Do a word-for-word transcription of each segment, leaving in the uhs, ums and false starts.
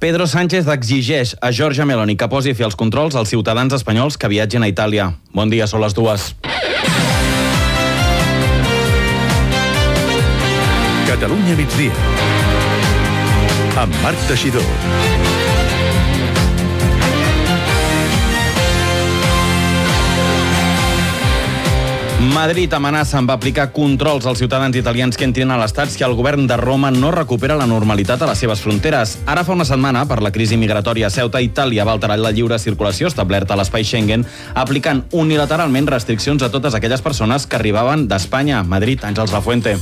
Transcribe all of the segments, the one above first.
Pedro Sánchez exigeix a Giorgia Meloni que posi fi als controls als ciutadans espanyols que viatgen a Itàlia. Bon dia, són les dues. Catalunya migdia. Amb Marc Teixidor. Madrid amenaça amb aplicar controls als ciutadans italians que entrin a l'estat si el govern de Roma no recupera la normalitat a les seves fronteres. Ara fa una setmana, per la crisi migratòria a Ceuta, Itàlia va alterar la lliure circulació establerta a l'espai Schengen, aplicant unilateralment restriccions a totes aquelles persones que arribaven d'Espanya. Madrid, Àngels Lafuente.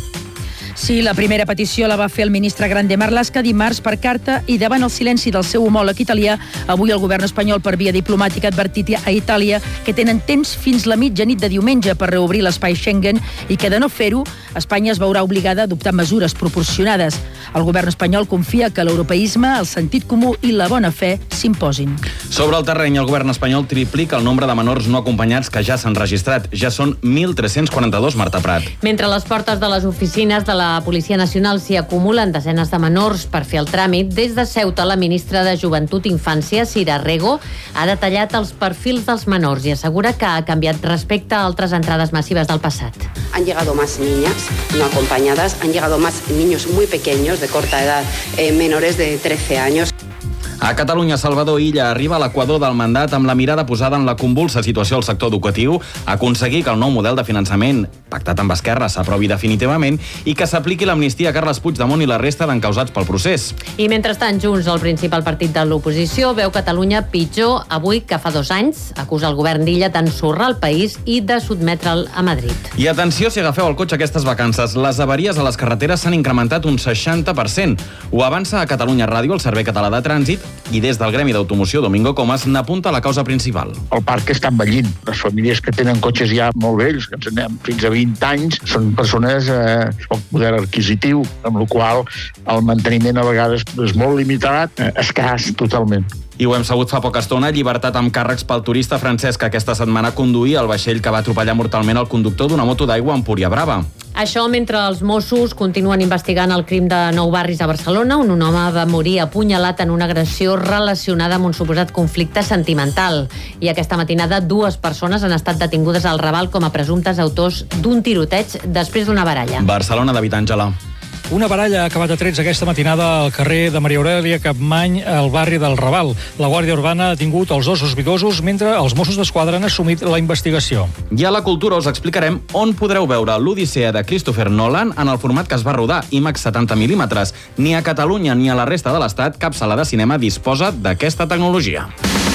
Sí, la primera petició la va fer el ministre Grande Marlaska dimarts per carta i davant el silenci del seu homòleg italià, avui el govern espanyol per via diplomàtica ha advertit a Itàlia que tenen temps fins la mitjanit de diumenge per reobrir l'espai Schengen i que de no fer-ho, Espanya es veurà obligada a adoptar mesures proporcionades. El govern espanyol confia que l'europeisme, el sentit comú i la bona fe s'imposin. Sobre el terreny, el govern espanyol triplica el nombre de menors no acompanyats que ja s'han registrat. Ja són mil tres-cents quaranta-dos, Marta Prat. Mentre a les portes de les oficines de la Policia Nacional s'hi acumulen desenes de menors per fer el tràmit, des de Ceuta la ministra de Joventut i Infància, Sira Rego, ha detallat els perfils dels menors i assegura que ha canviat respecte a altres entrades massives del passat. Han llegado más niñas no acompañadas, han llegado más niños muy pequeños, de corta edad, eh, menores de trece años. A Catalunya, Salvador Illa arriba a l'equador del mandat amb la mirada posada en la convulsa situació al sector educatiu, aconseguir que el nou model de finançament pactat amb Esquerra s'aprovi definitivament i que s'apliqui l'amnistia a Carles Puigdemont i la resta d'encausats pel procés. I mentrestant, Junts, el principal partit de l'oposició, veu Catalunya pitjor avui que fa dos anys. Acusa el govern d'Illa d'ensorrar el país i de sotmetre'l a Madrid. I atenció si agafeu el cotxe aquestes vacances. Les avaries a les carreteres s'han incrementat un seixanta per cent. Ho avança a Catalunya Ràdio, el Servei Català de Trànsit, i des del Gremi d'Automoció Domingo Comas n'apunta la causa principal. El parc està envellint. Les famílies que tenen cotxes ja molt vells, que ens anem fins a vint anys, són persones eh, poc poder adquisitiu, amb la qual el manteniment a vegades és molt limitat, eh, escàs totalment. I ho hem sabut fa poca estona, llibertat amb càrrecs pel turista francès que aquesta setmana conduïa el vaixell que va atropellar mortalment el conductor d'una moto d'aigua a Empúria Brava. Això mentre els Mossos continuen investigant el crim de Nou Barris a Barcelona, on un home va morir apunyalat en una agressió relacionada amb un suposat conflicte sentimental. I aquesta matinada dues persones han estat detingudes al Raval com a presumptes autors d'un tiroteig després d'una baralla. Barcelona, David Àngela. Una baralla ha acabat a trets aquesta matinada al carrer de Maria Aurèlia Capmany, al barri del Raval. La Guàrdia Urbana ha tingut els dos sospitosos mentre els Mossos d'Esquadra han assumit la investigació. I a la cultura us explicarem on podreu veure l'Odissea de Christopher Nolan en el format que es va rodar, IMAX setanta mil·límetres. Ni a Catalunya ni a la resta de l'Estat cap sala de cinema disposa d'aquesta tecnologia.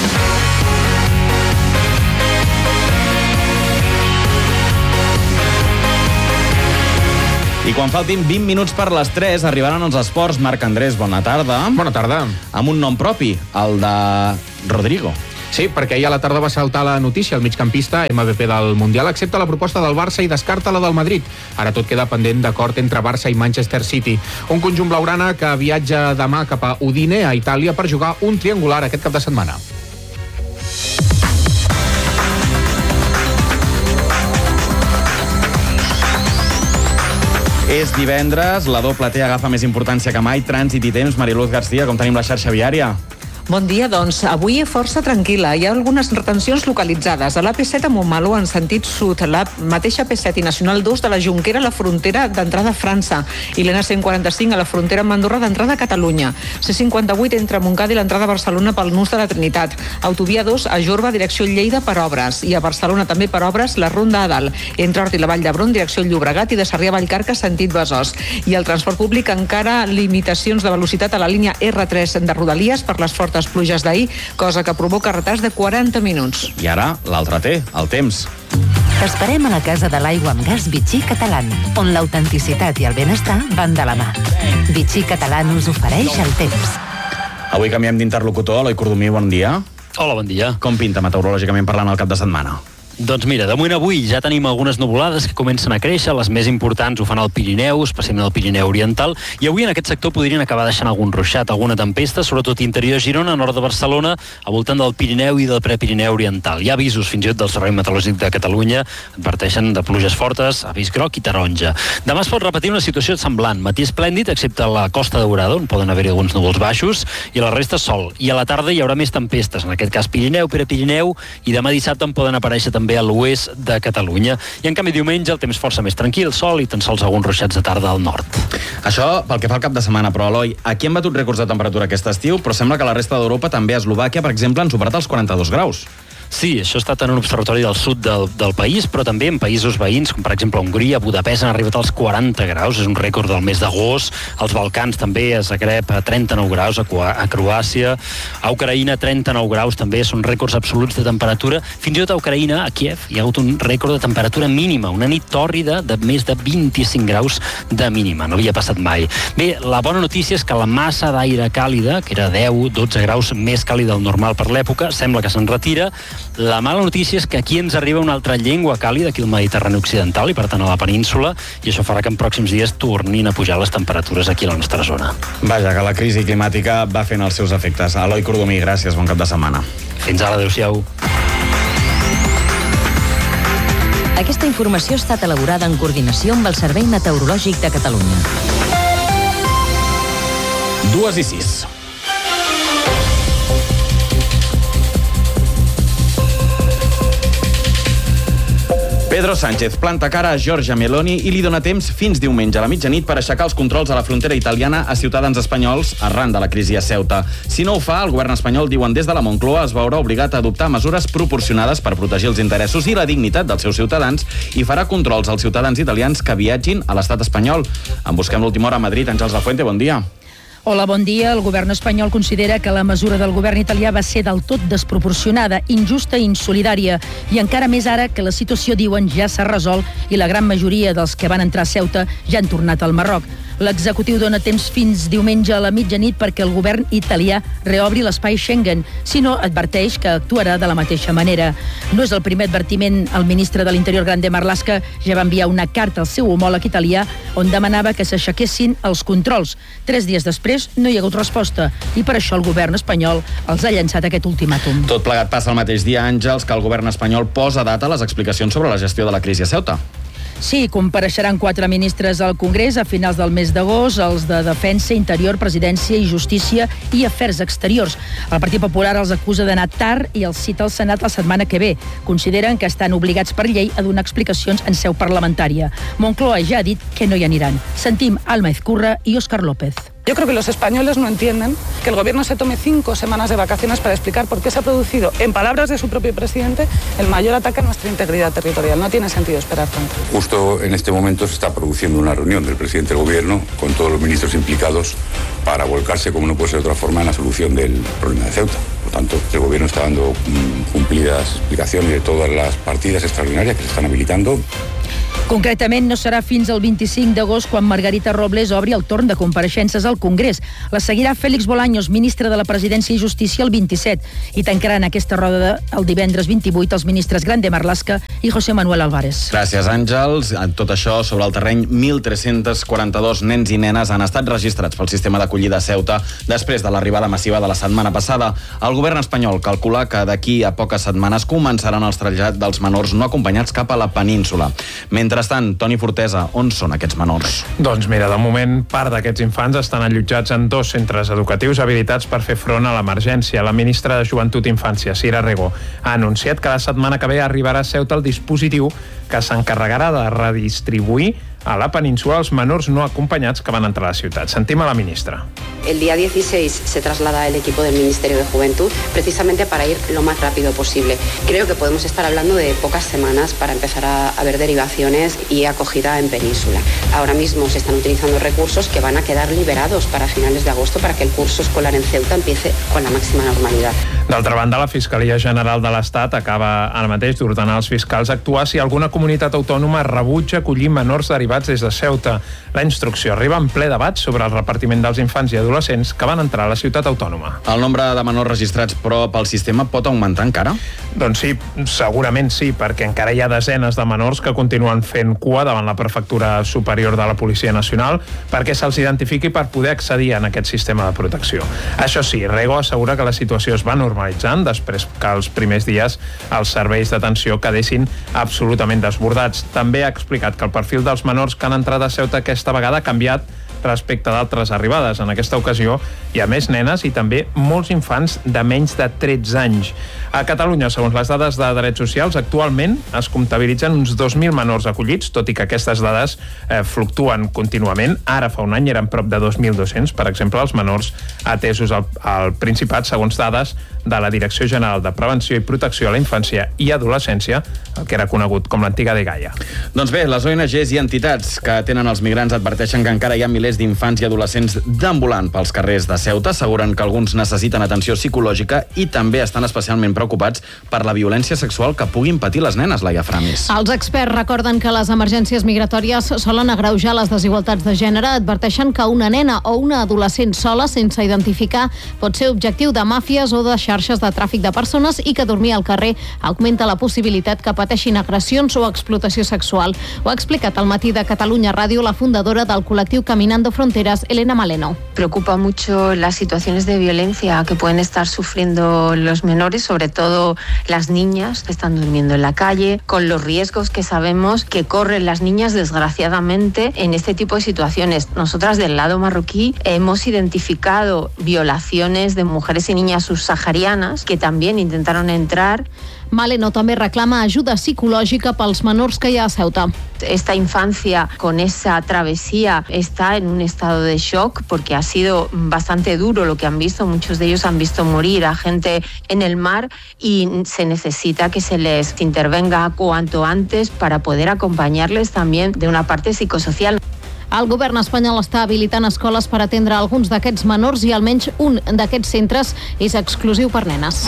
I quan faltin vint minuts per les tres arribaran els esports. Marc Andrés, bona tarda. Bona tarda. Amb un nom propi, el de Rodrigo. Sí, perquè ahir a la tarda va saltar la notícia. El migcampista M V P del Mundial accepta la proposta del Barça i descarta la del Madrid. Ara tot queda pendent d'acord entre Barça i Manchester City. Un conjunt blaugrana que viatja demà cap a Udine, a Itàlia, per jugar un triangular aquest cap de setmana. És divendres, la doble T agafa més importància que mai. Trànsit i temps. Mariluz García, com tenim la xarxa viària? Bon dia, doncs avui força tranquil·la. Hi ha algunes retencions localitzades. A l'A P set a Montmeló en sentit sud, la mateixa A P set i Nacional dos de la Jonquera a la frontera d'entrada a França i l'N cent quaranta-cinc a la frontera amb Andorra d'entrada a Catalunya. C cinquanta-vuit entre Montcada i l'entrada a Barcelona pel nus de la Trinitat. Autovia dos a Jorba, direcció Lleida per obres. I a Barcelona també per obres la Ronda a Dalt, entre Hort i la Vall d'Hebron, direcció Llobregat, i de Sarrià a Vallcarca, sentit Besòs. I el transport públic encara limitacions de velocitat a la línia R tres de Rodalies per les fortes pluges d'ahir, cosa que provoca retards de quaranta minuts. I ara, l'altre T, el temps. T'esperem a la Casa de l'Aigua amb Gas Vichy Catalán, on l'autenticitat i el benestar van de la mà. Vichy Catalán us ofereix el temps. Avui canviem d'interlocutor. Eloi Cordomí, bon dia. Hola, bon dia. Com pinta meteorològicament parlant el cap de setmana? Doncs mira, de moment avui ja tenim algunes nuvolades que comencen a créixer, les més importants ho fan al Pirineu, especialment al Pirineu Oriental, i avui en aquest sector podrien acabar deixant algun ruixat, alguna tempesta, sobretot interior de Girona, nord de Barcelona, al voltant del Pirineu i del Prepirineu Oriental. Hi ha avisos fins i tot del Servei Meteorològic de Catalunya, adverteixen de pluges fortes, avís groc i taronja. Demà es pot repetir una situació semblant, matí esplèndid, excepte a la Costa Daurada, on poden haver-hi alguns núvols baixos, i la resta sol. I a la tarda hi haurà més tempestes, en aquest cas Pirineu, Prepirineu, i demà dissabte en poden aparèixer també a l'oest de Catalunya. I en canvi diumenge el temps força més tranquil, sol i tan sols alguns ruixats de tarda al nord. Això pel que fa al cap de setmana, però Eloi, aquí han batut rècords de temperatura aquest estiu, però sembla que la resta d'Europa, també a Eslovàquia, per exemple, han superat els quaranta-dos graus. Sí, això ha estat en un observatori del sud del, del país, però també en països veïns, com per exemple Hongria, Budapest, han arribat als quaranta graus, és un rècord del mes d'agost. Als Balcans també, a Zagreb, a trenta-nou graus, a, a Croàcia, a Ucraïna, trenta-nou graus, també són rècords absoluts de temperatura. Fins i tot a Ucraïna, a Kiev, hi ha hagut un rècord de temperatura mínima, una nit tòrrida de més de vint-i-cinc graus de mínima, no havia passat mai. Bé, la bona notícia és que la massa d'aire càlida, que era deu dotze graus més càlida del normal per l'època, sembla que se'n retira. La mala notícia és que aquí ens arriba una altra llengua càlida, aquí al Mediterrani Occidental i per tant a la península, i això farà que en pròxims dies tornin a pujar les temperatures aquí a la nostra zona. Vaja, que la crisi climàtica va fent els seus efectes. Eloi Cordomí, gràcies, bon cap de setmana. Fins ara, adéu-siau. Aquesta informació ha estat elaborada en coordinació amb el Servei Meteorològic de Catalunya. Dues i sis. Pedro Sánchez planta cara a Giorgia Meloni i li dona temps fins diumenge a la mitjanit per aixecar els controls a la frontera italiana a ciutadans espanyols arran de la crisi a Ceuta. Si no ho fa, el govern espanyol, diuen des de la Moncloa, es veurà obligat a adoptar mesures proporcionades per protegir els interessos i la dignitat dels seus ciutadans i farà controls als ciutadans italians que viatgin a l'estat espanyol. En busquem l'última hora a Madrid. Àngels Lafuente, bon dia. Hola, bon dia. El govern espanyol considera que la mesura del govern italià va ser del tot desproporcionada, injusta i insolidària. I encara més ara que la situació, diuen, ja s'ha resolt i la gran majoria dels que van entrar a Ceuta ja han tornat al Marroc. L'executiu dona temps fins diumenge a la mitjanit perquè el govern italià reobri l'espai Schengen. Si no, adverteix que actuarà de la mateixa manera. No és el primer advertiment. El ministre de l'Interior, Grande Marlaska, ja va enviar una carta al seu homòleg italià on demanava que s'aixequessin els controls. Tres dies després no hi ha hagut resposta i per això el govern espanyol els ha llançat aquest ultimàtum. Tot plegat passa el mateix dia, Àngels, que el govern espanyol posa data a les explicacions sobre la gestió de la crisi a Ceuta. Sí, compareixeran quatre ministres al Congrés a finals del mes d'agost, els de Defensa, Interior, Presidència i Justícia i Afers Exteriors. El Partit Popular els acusa d'anar tard i els cita al Senat la setmana que ve. Consideren que estan obligats per llei a donar explicacions en seu parlamentària. Moncloa ja ha dit que no hi aniran. Sentim Alma Ezcurra i Óscar López. Yo creo que los españoles no entienden que el gobierno se tome cinco semanas de vacaciones para explicar por qué se ha producido, en palabras de su propio presidente, el mayor ataque a nuestra integridad territorial. No tiene sentido esperar tanto. Justo en este momento se está produciendo una reunión del presidente del gobierno con todos los ministros implicados para volcarse, como no puede ser de otra forma, en la solución del problema de Ceuta. Por tanto, el gobierno está dando cumplidas explicaciones de todas las partidas extraordinarias que se están habilitando. Concretament, no serà fins al vint-i-cinc d'agost quan Margarita Robles obri el torn de compareixences al Congrés. La seguirà Félix Bolaños, ministre de la Presidència i Justícia, el vint-i-set, i tancaran aquesta roda el divendres vint-i-vuit els ministres Grande Marlaska i José Manuel Álvarez. Gràcies, Àngels. Tot això sobre el terreny, mil tres-cents quaranta-dos nens i nenes han estat registrats pel sistema d'acollida a Ceuta després de l'arribada massiva de la setmana passada. El govern espanyol calcula que d'aquí a poques setmanes començaran els trasllats dels menors no acompanyats cap a la península. Mentrestant, Toni Fortesa, on són aquests menors? Doncs mira, de moment, part d'aquests infants estan allotjats en dos centres educatius habilitats per fer front a l'emergència. La ministra de Joventut i Infància, Sira Rego, ha anunciat que la setmana que ve arribarà a Ceuta el dispositiu que s'encarregarà de redistribuir a la península els menors no acompanyats que van entrar a la ciutat. Sentim a la ministra. El día dieciséis se traslada el equipo del Ministerio de Juventud precisamente para ir lo más rápido posible. Creo que podemos estar hablando de pocas semanas para empezar a, a ver derivaciones y acogida en península. Ahora mismo se están utilizando recursos que van a quedar liberados para finales de agosto para que el curso escolar en Ceuta empiece con la máxima normalidad. D'altra banda, la Fiscalia General de l'Estat acaba ara mateix d'ordenar als fiscals actuar si alguna comunitat autònoma rebutja acollir menors derivats arribats des de Ceuta. La instrucció arriba en ple debat sobre el repartiment dels infants i adolescents que van entrar a la ciutat autònoma. El nombre de menors registrats, però, pel sistema pot augmentar encara? Doncs sí, segurament sí, perquè encara hi ha desenes de menors que continuen fent cua davant la Prefectura Superior de la Policia Nacional perquè se'ls identifiqui per poder accedir en aquest sistema de protecció. Això sí, Rego assegura que la situació es va normalitzant després que els primers dies els serveis d'atenció quedessin absolutament desbordats. També ha explicat que el perfil dels menors que han entrat a Ceuta aquesta vegada ha canviat respecte d'altres arribades. En aquesta ocasió hi ha més nenes i també molts infants de menys de tretze anys. A Catalunya, segons les dades de Drets Socials, actualment es comptabilitzen uns dos mil menors acollits, tot i que aquestes dades eh, fluctuen contínuament. Ara fa un any eren prop de dos mil dos-cents, per exemple, els menors atesos al, al Principat, segons dades de la Direcció General de Prevenció i Protecció a la Infància i Adolescència, el que era conegut com l'antiga DGAIA. Doncs bé, les O N Ges i entitats que tenen els migrants adverteixen que encara hi ha milers d'infants i adolescents deambulant pels carrers de Ceuta. Asseguren que alguns necessiten atenció psicològica i també estan especialment preocupats per la violència sexual que puguin patir les nenes, Laia Framis. Els experts recorden que les emergències migratòries solen agreujar les desigualtats de gènere. Adverteixen que una nena o una adolescent sola, sense identificar, pot ser objectiu de màfies o de xarxes de tràfic de persones i que dormir al carrer augmenta la possibilitat que pateixin agressions o explotació sexual. Ho ha explicat al matí de Catalunya Ràdio la fundadora del col·lectiu Caminando Fronteras, Elena Maleno. Preocupa mucho las situaciones de violencia que pueden estar sufriendo los menores, sobre todo las niñas que están durmiendo en la calle, con los riesgos que sabemos que corren las niñas, desgraciadamente, en este tipo de situaciones. Nosotras del lado marroquí hemos identificado violaciones de mujeres y niñas subsaharianas que también intentaron entrar. Maleno també reclama ajuda psicològica pels menors que hi ha a Ceuta. Esta infancia con esa travesía está en un estado de shock porque ha sido bastante duro lo que han visto. Muchos de ellos han visto morir a gente en el mar y se necesita que se les intervenga cuanto antes para poder acompañarles también de una parte psicosocial. El govern espanyol està habilitant escoles per atendre alguns d'aquests menors i almenys un d'aquests centres és exclusiu per nenes.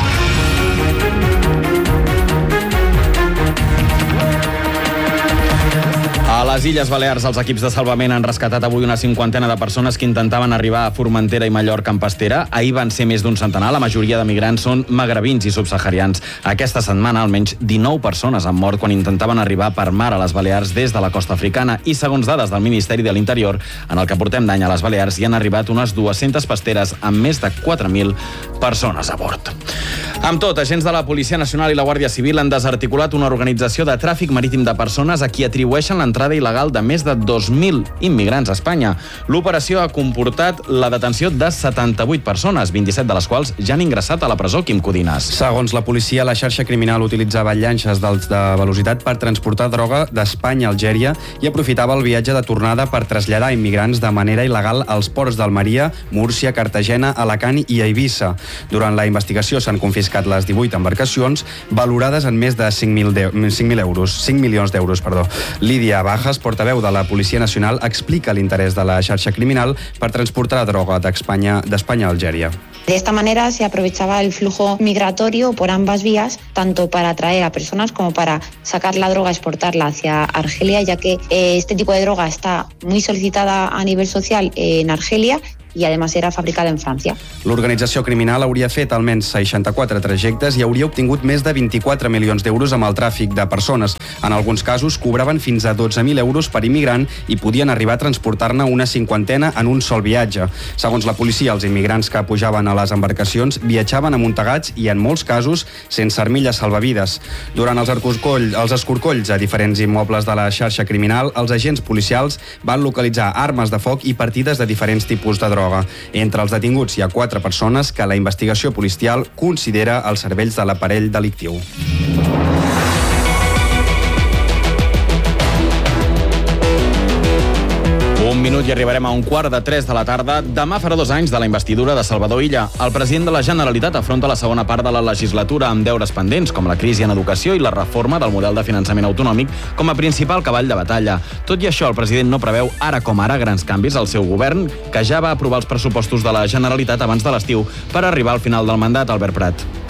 A les Illes Balears, els equips de salvament han rescatat avui una cinquantena de persones que intentaven arribar a Formentera i Mallorca en pastera. Ahir van ser més d'un centenar. La majoria de migrants són magrebins i subsaharians. Aquesta setmana, almenys dinou persones han mort quan intentaven arribar per mar a les Balears des de la costa africana. I segons dades del Ministeri de l'Interior, en el que portem d'any a les Balears hi han arribat unes dues-centes pasteres amb més de quatre mil persones a bord. Amb tot, agents de la Policia Nacional i la Guàrdia Civil han desarticulat una organització de tràfic marítim de persones a qui atribueixen l'entrada il·legal de més de dos mil immigrants a Espanya. L'operació ha comportat la detenció de setanta-vuit persones, vint-i-set de les quals ja han ingressat a la presó. Quim Codines. Segons la policia, la xarxa criminal utilitzava llanxes de velocitat per transportar droga d'Espanya a Algèria i aprofitava el viatge de tornada per traslladar immigrants de manera il·legal als ports d'Almeria, Múrcia, Cartagena, Alacant i Eivissa. Durant la investigació s'han confiscat les divuit embarcacions, valorades en més de cinc mil euros, cinc milions d'euros, perdó. Lídia Bajas, portaveu de la Policia Nacional, explica l'interès de la xarxa criminal per transportar droga d'Espanya d'Espanya a Algèria. De esta manera se aprovechaba el flujo migratorio por ambas vías, tanto para atraer a personas como para sacar la droga, exportarla hacia Argelia, ya que eh, este tipo de droga está muy solicitada a nivel social en Argelia i, a més, era fabricada en França. L'organització criminal hauria fet almenys seixanta-quatre trajectes i hauria obtingut més de vint-i-quatre milions d'euros amb el tràfic de persones. En alguns casos, cobraven fins a dotze mil euros per immigrant i podien arribar a transportar-ne una cinquantena en un sol viatge. Segons la policia, els immigrants que pujaven a les embarcacions viatjaven amuntegats i, en molts casos, sense armilles salvavides. Durant els, escorcolls, els escorcolls a diferents immobles de la xarxa criminal, els agents policials van localitzar armes de foc i partides de diferents tipus de droga. Entre els detinguts hi ha quatre persones que la investigació policial considera els cervells de l'aparell delictiu. Un minut i arribarem a un quart de tres de la tarda. Demà farà dos anys de la investidura de Salvador Illa. El president de la Generalitat afronta la segona part de la legislatura amb deures pendents, com la crisi en educació i la reforma del model de finançament autonòmic com a principal cavall de batalla. Tot i això, el president no preveu ara com ara grans canvis al seu govern, que ja va aprovar els pressupostos de la Generalitat abans de l'estiu per arribar al final del mandat. Albert Prat.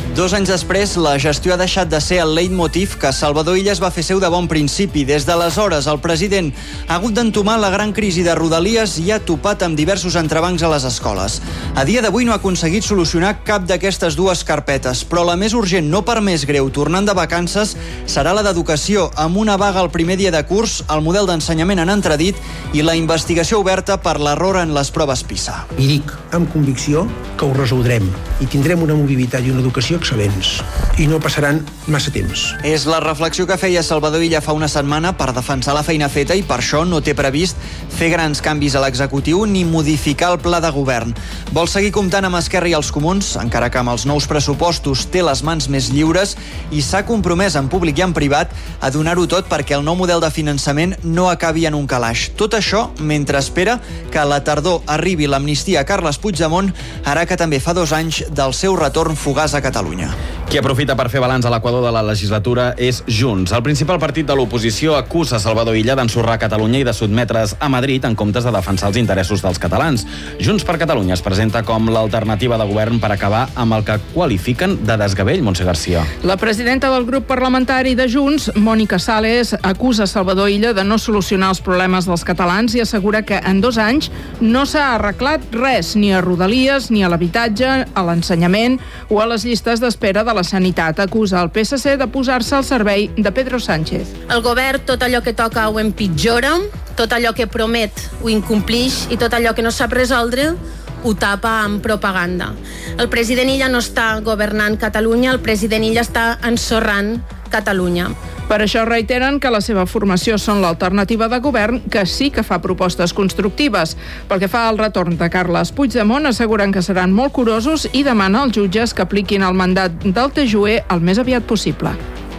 Dos anys després, la gestió ha deixat de ser el leitmotiv que Salvador Illa va fer seu de bon principi. Des d'aleshores, el president ha hagut d'entomar la gran crisi de Rodalies i ha topat amb diversos entrebancs a les escoles. A dia d'avui no ha aconseguit solucionar cap d'aquestes dues carpetes, però la més urgent, no per més greu, tornant de vacances, serà la d'educació, amb una vaga el primer dia de curs, el model d'ensenyament en entredit i la investigació oberta per l'error en les proves PISA. I dic amb convicció que ho resoldrem i tindrem una mobilitat i una educació excel·lents i no passaran massa temps. És la reflexió que feia Salvador Illa fa una setmana per defensar la feina feta i per això no té previst fer grans canvis a l'executiu ni modificar el pla de govern. Vol seguir comptant amb Esquerra i els Comuns, encara que amb els nous pressupostos té les mans més lliures i s'ha compromès en públic i en privat a donar-ho tot perquè el nou model de finançament no acabi en un calaix. Tot això mentre espera que a la tardor arribi l'amnistia a Carles Puigdemont, ara que també fa dos anys del seu retorn fugaç a Catalunya. Qui aprofita per fer balanç a l'equador de la legislatura és Junts. El principal partit de l'oposició acusa Salvador Illa d'ensorrar Catalunya i de sotmetre's a Madrid en comptes de defensar els interessos dels catalans. Junts per Catalunya es presenta com l'alternativa de govern per acabar amb el que qualifiquen de desgavell, Montse Garcia. La presidenta del grup parlamentari de Junts, Mònica Sales, acusa Salvador Illa de no solucionar els problemes dels catalans i assegura que en dos anys no s'ha arreglat res, ni a Rodalies, ni a l'habitatge, a l'ensenyament o a les llistes d'espera de la sanitat. Acusa el P S C de posar-se al servei de Pedro Sánchez. El govern tot allò que toca ho empitjora, tot allò que promet ho incomplix i tot allò que no sap resoldre ho tapa amb propaganda. El president Illa no està governant Catalunya, el president Illa està ensorrant Catalunya. Per això reiteren que la seva formació són l'alternativa de govern, que sí que fa propostes constructives. Pel que fa al retorn de Carles Puigdemont, asseguren que seran molt curosos i demana als jutges que apliquin el mandat del T J U E el més aviat possible.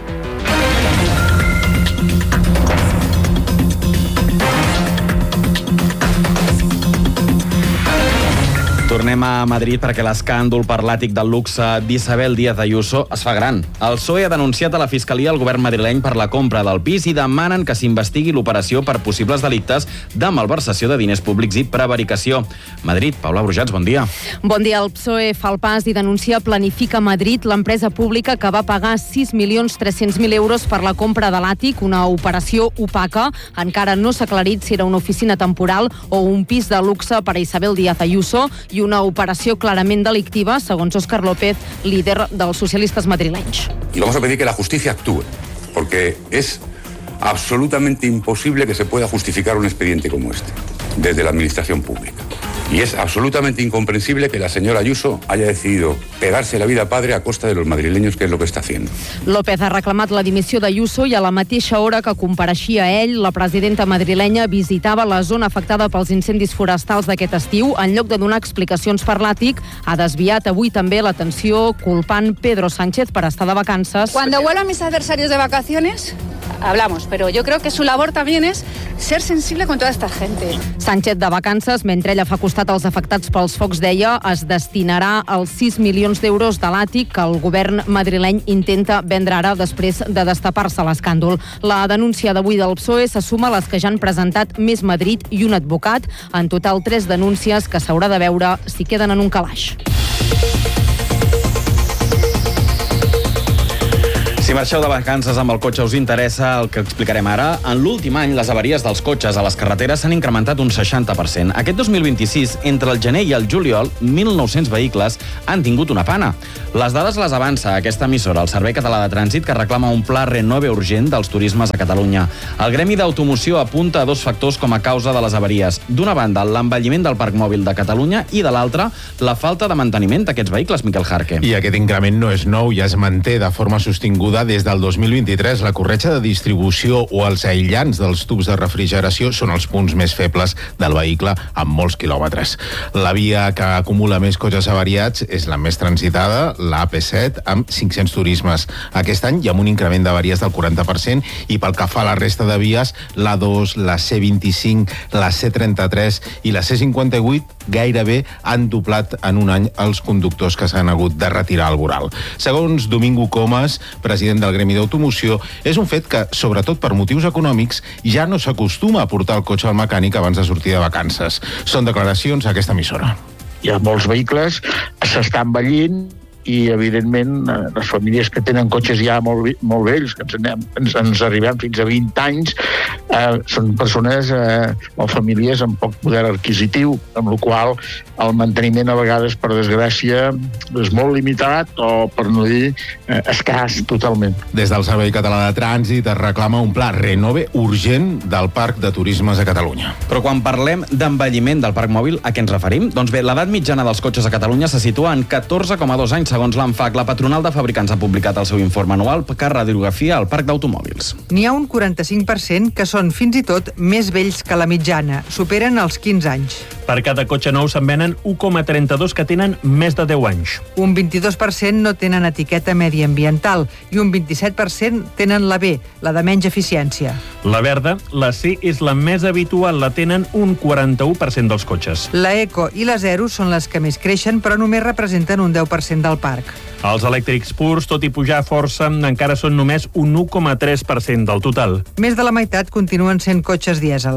Tornem a Madrid perquè l'escàndol per l'àtic del luxe d'Isabel Díaz Ayuso es fa gran. El P S O E ha denunciat a la Fiscalia el govern madrileny per la compra del pis i demanen que s'investigui l'operació per possibles delictes de malversació de diners públics i prevaricació. Madrid, Paula Brujats, bon dia. Bon dia. El P S O E fa el pas i denuncia Planifica Madrid, l'empresa pública que va pagar sis milions tres-cents mil euros per la compra de l'àtic, una operació opaca. Encara no s'ha aclarit si era una oficina temporal o un pis de luxe per a Isabel Díaz Ayuso i una operació clarament delictiva, segons Óscar López, líder dels socialistes madrilenys. Y vamos a pedir que la justicia actúe, porque es absolutamente imposible que se pueda justificar un expediente como este, desde la administración pública. Y es absolutamente incomprensible que la señora Ayuso haya decidido pegarse la vida padre a costa de los madrileños, que es lo que está haciendo. López ha reclamat la dimissió d'Ayuso i a la mateixa hora que compareixia ell, la presidenta madrilenya visitava la zona afectada pels incendis forestals d'aquest estiu. En lloc de donar explicacions per l'àtic, ha desviat avui també l'atenció culpant Pedro Sánchez per estar de vacances. Cuando vuelvan mis adversarios de vacaciones, hablamos, pero yo creo que su labor también es ser sensible con toda esta gente. Sánchez de vacances, mentre ella fa costat als afectats pels focs, deia, es destinarà els sis milions d'euros de l'àtic que el govern madrileny intenta vendre ara després de destapar-se l'escàndol. La denúncia d'avui del P S O E se suma a les que ja han presentat Més Madrid i un advocat. En total, tres denúncies que s'haurà de veure si queden en un calaix. Si marxeu de vacances amb el cotxe us interessa el que explicarem ara, en l'últim any les avaries dels cotxes a les carreteres s'han incrementat un seixanta per cent. Aquest dos mil vint-i-sis, entre el gener i el juliol, mil nou-cents vehicles han tingut una pana. Les dades les avança aquesta emissora, el Servei Català de Trànsit, que reclama un pla renove urgent dels turismes a Catalunya. El Gremi d'Automoció apunta a dos factors com a causa de les avaries. D'una banda, l'envelliment del parc mòbil de Catalunya i, de l'altra, la falta de manteniment d'aquests vehicles, Miquel Jarque. I aquest increment no és nou, ja es manté de forma sostinguda des del dos mil vint-i-tres. La corretja de distribució o els aïllants dels tubs de refrigeració són els punts més febles del vehicle amb molts quilòmetres. La via que acumula més cotxes avariats és la més transitada, la A P set, amb cinc-cents turismes aquest any i amb un increment d'avaries del quaranta per cent, i pel que fa a la resta de vies, l'A dos, la C vint-i-cinc, la C trenta-tres i la C cinquanta-vuit gairebé han doblat en un any els conductors que s'han hagut de retirar al voral. Segons Domingo Comas, president del Gremi d'Automoció, és un fet que, sobretot per motius econòmics, ja no s'acostuma a portar el cotxe al mecànic abans de sortir de vacances. Són declaracions a aquesta emissora. Hi ha molts vehicles, s'estan envellint, i evidentment les famílies que tenen cotxes ja molt, molt vells, que ens, anem, ens, ens arribem fins a vint anys, eh, són persones eh, o famílies amb poc poder adquisitiu, amb la qual el manteniment a vegades, per desgràcia, és molt limitat o, per no dir, eh, escàs totalment. Des del Servei Català de Trànsit es reclama un pla renove urgent del Parc de Turismes a Catalunya. Però quan parlem d'envelliment del parc mòbil, a què ens referim? Doncs bé, l'edat mitjana dels cotxes a Catalunya se situa en catorze coma dos anys, segons l'ANFAC. La patronal de fabricants ha publicat el seu informe anual que radiografia el parc d'automòbils. N'hi ha un quaranta-cinc per cent que són fins i tot més vells que la mitjana, superen els quinze anys. Per cada cotxe nou se'n venen u coma trenta-dos que tenen més de deu anys. Un vint-i-dos per cent no tenen etiqueta mediambiental i un vint-i-set per cent tenen la B, la de menys eficiència. La verda, la C, és la més habitual, la tenen un quaranta-u per cent dels cotxes. La Eco i la Zero són les que més creixen, però només representen un deu per cent del parc. Els elèctrics purs, tot i pujar força, encara són només un u coma tres per cent del total. Més de la meitat continuen sent cotxes dièsel.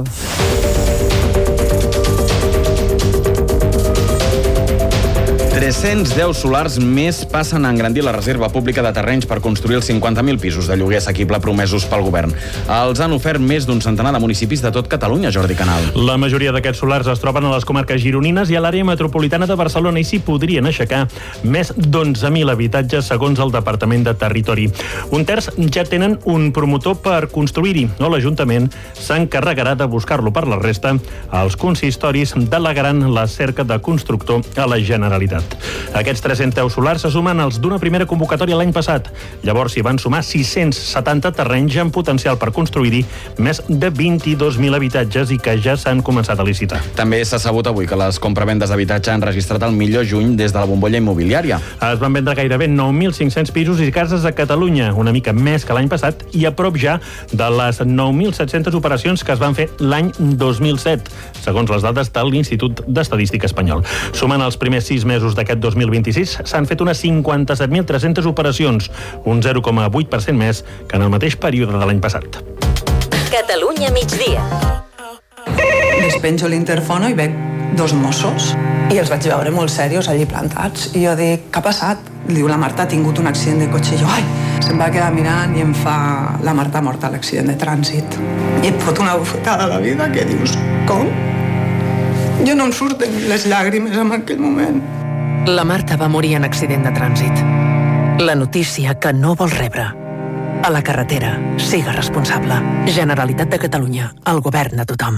tres-cents deu solars més passen a engrandir la reserva pública de terrenys per construir els cinquanta mil pisos de lloguer assequible promesos pel govern. Els han ofert més d'un centenar de municipis de tot Catalunya, Jordi Canal. La majoria d'aquests solars es troben a les comarques gironines i a l'àrea metropolitana de Barcelona i s'hi podrien aixecar més d'onze mil habitatges, segons el Departament de Territori. Un terç ja tenen un promotor per construir-hi, o l'Ajuntament s'encarregarà de buscar-lo per la resta. Els consistoris delegaran la cerca de constructor a la Generalitat. Aquests tres-cents deu solars se sumen als d'una primera convocatòria l'any passat. Llavors s'hi van sumar sis-cents setanta terrenys amb potencial per construir-hi més de vint-i-dos mil habitatges i que ja s'han començat a licitar. També s'ha sabut avui que les compravendes d'habitatge han registrat el millor juny des de la bombolla immobiliària. Es van vendre gairebé nou mil cinc-cents pisos i cases a Catalunya, una mica més que l'any passat i a prop ja de les nou mil set-centes operacions que es van fer l'any dos mil set, segons les dades de l'Institut d'Estadística Espanyol. Sumant els primers sis mesos d'aquest dos mil vint-i-sis, s'han fet unes cinquanta-set mil tres-centes operacions, un zero coma vuit per cent més que en el mateix període de l'any passat. Catalunya migdia. Despenjo l'interfono i veig dos Mossos i els vaig veure molt serios allí plantats i jo dic, què ha passat? Diu, la Marta ha tingut un accident de cotxe i jo, ai, se'm va quedar mirant i em fa, la Marta ha mort a l'accident de trànsit. I et fot una bufetada a la vida que dius, com? Jo no em surten les llàgrimes en aquell moment. La Marta va morir en accident de trànsit. La notícia que no vols rebre. A la carretera, siga responsable. Generalitat de Catalunya, el govern de tothom.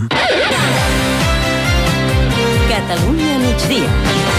Catalunya migdia.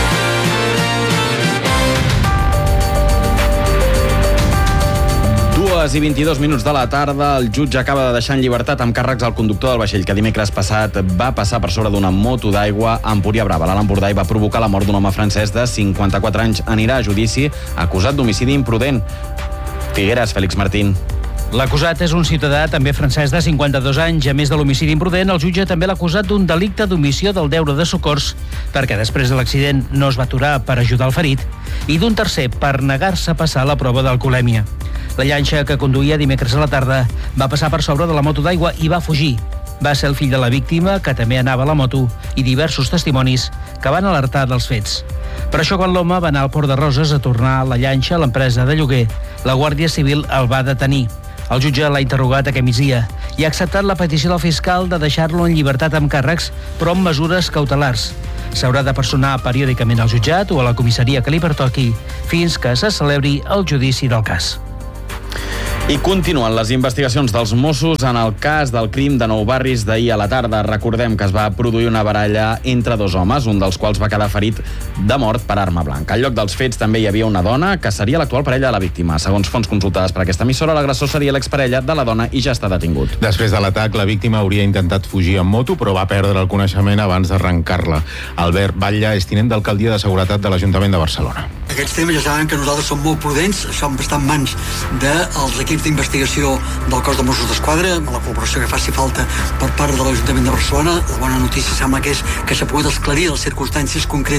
dues i vint-i-dos minuts de la tarda, el jutge acaba de deixar en llibertat amb càrrecs al conductor del vaixell que dimecres passat va passar per sobre d'una moto d'aigua a Empúria Brava. L'Alt Empordà i va provocar la mort d'un home francès de cinquanta-quatre anys. Anirà a judici acusat d'homicidi imprudent. Figueres, Fèlix Martín. L'acusat és un ciutadà també francès de cinquanta-dos anys. A més de l'homicidi imprudent, el jutge també l'ha acusat d'un delicte d'omissió del deure de socors perquè després de l'accident no es va aturar per ajudar el ferit i d'un tercer per negar-se a passar la prova d'alcoholèmia. La llanxa que conduïa dimecres a la tarda va passar per sobre de la moto d'aigua i va fugir. Va ser el fill de la víctima, que també anava a la moto, i diversos testimonis que van alertar dels fets. Per això, quan l'home va anar al Port de Roses a tornar la llanxa a l'empresa de lloguer, la Guàrdia Civil el va detenir. El jutge l'ha interrogat aquest migdia i ha acceptat la petició del fiscal de deixar-lo en llibertat amb càrrecs, però amb mesures cautelars. S'haurà de personar periòdicament al jutjat o a la comissaria que li pertoqui fins que se celebri el judici del cas. I continuen les investigacions dels Mossos en el cas del crim de Nou Barris d'ahir a la tarda. Recordem que es va produir una baralla entre dos homes, un dels quals va quedar ferit de mort per arma blanca. Al lloc dels fets també hi havia una dona que seria l'actual parella de la víctima. Segons fonts consultades per aquesta emissora, l'agressor seria l'exparella de la dona i ja està detingut. Després de l'atac, la víctima hauria intentat fugir amb moto, però va perdre el coneixement abans d'arrencar-la. Albert Batlle és tinent d'alcaldia de seguretat de l'Ajuntament de Barcelona. Aquests temes ja saben que nosaltres som molt prudents, això està en mans dels equips d'investigació del cos de Mossos d'Esquadra, amb la col·laboració que faci falta per part de l'Ajuntament de Barcelona. La bona notícia sembla que és que s'ha pogut esclarir les circumstàncies concretes, però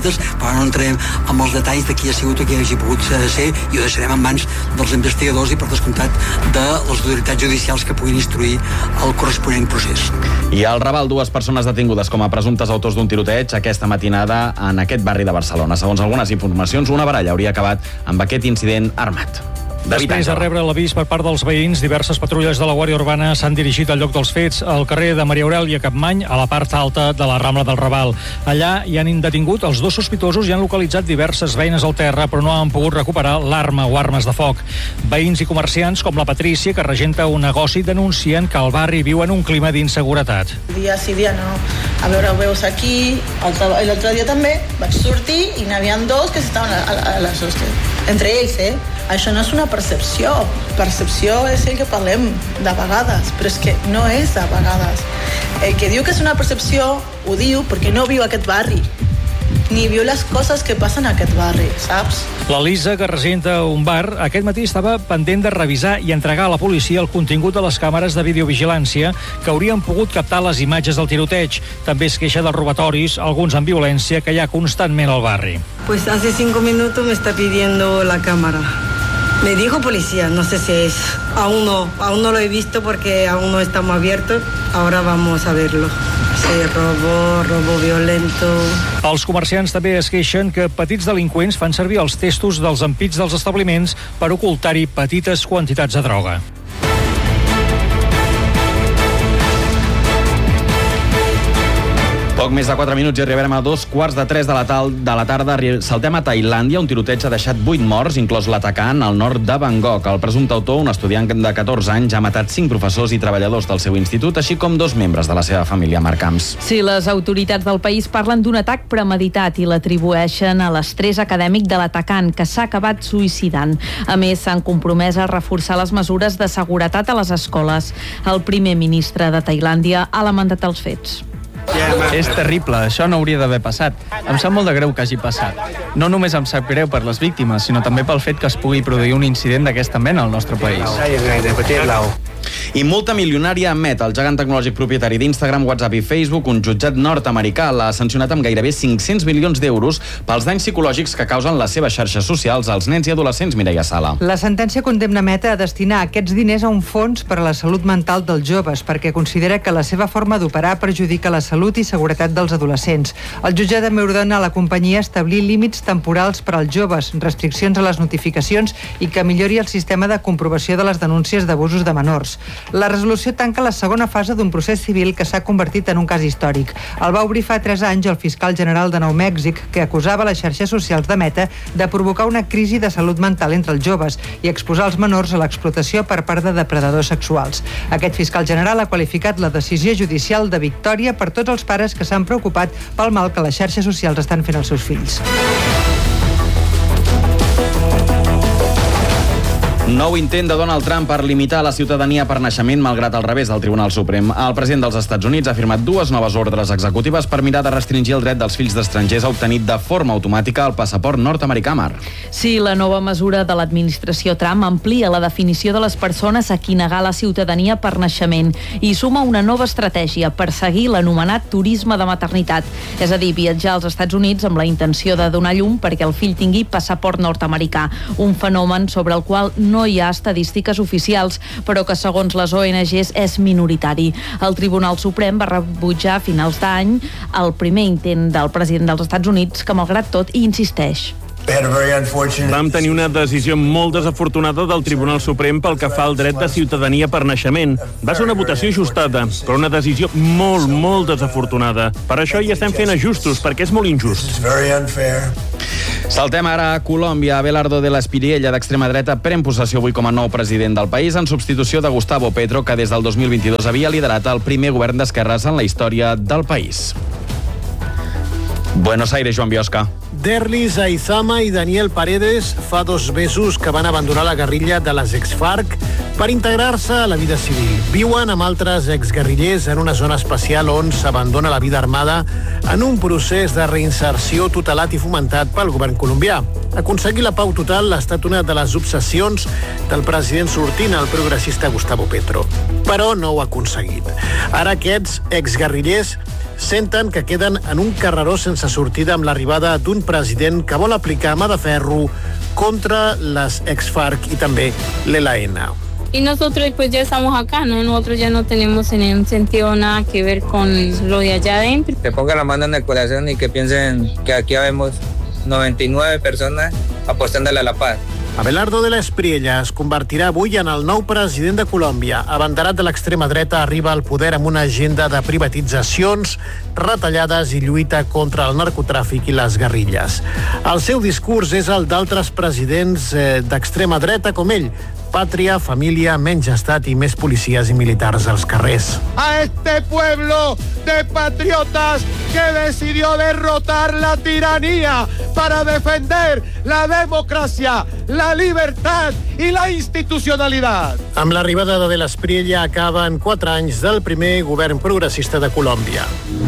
Ara no entrarem amb els detalls de qui ha sigut o qui hagi pogut ser, i ho deixarem en mans dels investigadors i, per descomptat, de les autoritats judicials que puguin instruir el corresponent procés. I al Raval, dues persones detingudes com a presumptes autors d'un tiroteig aquesta matinada en aquest barri de Barcelona. Segons algunes informacions, una baralla hauria acabat amb aquest incident armat. Després de rebre l'avís per part dels veïns, diverses patrulles de la Guàrdia Urbana s'han dirigit al lloc dels fets, al carrer de Maria Aurèlia Capmany, a la part alta de la Rambla del Raval. Allà hi han detingut els dos sospitosos i han localitzat diverses beines al terra, però no han pogut recuperar l'arma o armes de foc. Veïns i comerciants, com la Patrícia, que regenta un negoci, denuncien que el barri viu en un clima d'inseguretat. Dia sí, dia no. A veure, ho veus aquí, l'altre dia també vaig sortir i n'hi havia dos que estaven a, a, a les hostes. Entre ells, eh? Això no és una percepció. Percepció és el que parlem de vegades, però és que no és de vegades. El que diu que és una percepció ho diu perquè no viu aquest barri, ni viu les coses que passen a aquest barri, saps? La Lisa, que regenta un bar, aquest matí estava pendent de revisar i entregar a la policia el contingut de les càmeres de videovigilància que haurien pogut captar les imatges del tiroteig. També es queixa dels robatoris, alguns amb violència, que hi ha constantment al barri. Pues hace cinco minutos me está pidiendo la cámara. Me dijo policía, no sé si es, aún no, aún no lo he visto porque aún no estamos abiertos, ahora vamos a verlo. Sí, robo, robo violento. Els comerciants també es queixen que petits delinqüents fan servir els testos dels ampits dels establiments per ocultar-hi petites quantitats de droga. Poc més de quatre minuts i arribarem a dos quarts de tres de la, tal, de la tarda. Saltem a Tailàndia. Un tiroteig ha deixat vuit morts, inclòs l'atacant al nord de Bangkok. El presumpte autor, un estudiant de catorze anys, ha matat cinc professors i treballadors del seu institut, així com dos membres de la seva família. Marc Camps. Sí, les autoritats del país parlen d'un atac premeditat i l'atribueixen a l'estrès acadèmic de l'atacant, que s'ha acabat suïcidant. A més, s'han compromès a reforçar les mesures de seguretat a les escoles. El primer ministre de Tailàndia ha lamentat els fets. És terrible, això no hauria d'haver passat. Em sap molt de greu que hagi passat. No només em sap greu per les víctimes, sinó també pel fet que es pugui produir un incident d'aquesta mena al nostre país. I multa milionària a Meta, el gegant tecnològic propietari d'Instagram, WhatsApp i Facebook. Un jutjat nord-americà l'ha sancionat amb gairebé cinc-cents milions d'euros pels danys psicològics que causen les seves xarxes socials als nens i adolescents. Mireia Sala. La sentència condemna Meta a destinar aquests diners a un fons per a la salut mental dels joves, perquè considera que la seva forma d'operar perjudica la salut i seguretat dels adolescents. El jutjat també ordena a la companyia establir límits temporals per als joves, restriccions a les notificacions i que millori el sistema de comprovació de les denúncies d'abusos de menors. La resolució tanca la segona fase d'un procés civil que s'ha convertit en un cas històric. El va obrir fa tres anys el fiscal general de Nou Mèxic, que acusava les xarxes socials de Meta de provocar una crisi de salut mental entre els joves i exposar els menors a l'explotació per part de depredadors sexuals. Aquest fiscal general ha qualificat la decisió judicial de victòria per tots els pares que s'han preocupat pel mal que les xarxes socials estan fent als seus fills. Nou intent de Donald Trump per limitar la ciutadania per naixement, malgrat el revés del Tribunal Suprem. El president dels Estats Units ha firmat dues noves ordres executives per mirar de restringir el dret dels fills d'estrangers a obtenir de forma automàtica el passaport nord-americà. Mar. Sí, la nova mesura de l'administració Trump amplia la definició de les persones a qui negar la ciutadania per naixement i suma una nova estratègia per seguir l'anomenat turisme de maternitat, és a dir, viatjar als Estats Units amb la intenció de donar llum perquè el fill tingui passaport nord-americà, un fenomen sobre el qual no No hi ha estadístiques oficials, però que segons les O N Ges és minoritari. El Tribunal Suprem va rebutjar a finals d'any el primer intent del president dels Estats Units, que malgrat tot hi insisteix. Vam tenir una decisió molt desafortunada del Tribunal Suprem pel que fa al dret de ciutadania per naixement. Va ser una votació ajustada, però una decisió molt, molt desafortunada. Per això hi estem fent ajustos, perquè és molt injust. Saltem ara a Colòmbia. Abelardo de la Espiriella, d'extrema dreta, pren possessió avui com a nou president del país en substitució de Gustavo Petro, que des del dos mil vint-i-dos havia liderat el primer govern d'esquerres en la història del país. Buenos Aires, Joan Biosca. Derlis Aizama i Daniel Paredes fa dos mesos que van abandonar la guerrilla de les ex-FARC per integrar-se a la vida civil. Viuen amb altres exguerrillers en una zona especial on s'abandona la vida armada en un procés de reinserció tutelat i fomentat pel govern colombià. Aconseguir la pau total ha estat una de les obsessions del president sortint, el progressista Gustavo Petro. Però no ho ha aconseguit. Ara aquests exguerrillers senten que queden en un carreró sense sense sortida amb l'arribada d'un president que vol aplicar mà de ferro contra les ex-FARC i també l'E L N. Y nosotros pues ya estamos acá, ¿no? Nosotros ya no tenemos en un sentido nada que ver con lo de allá adentro. Que pongan la mano en el corazón y que piensen que aquí habemos noventa y nueve personas apostándole a la paz. Abelardo de l'Espriella es convertirà avui en el nou president de Colòmbia. Abanderat de l'extrema dreta, arriba al poder amb una agenda de privatitzacions, retallades i lluita contra el narcotràfic i les guerrilles. El seu discurs és el d'altres presidents eh, d'extrema dreta com ell. Pàtria, família, menys estat i més policies i militars als carrers. A este pueblo de patriotas que decidió derrotar la tiranía para defender la democracia, la libertad y la institucionalidad. Amb l'arribada de l'Espriella acaben quatre anys del primer govern progressista de Colòmbia.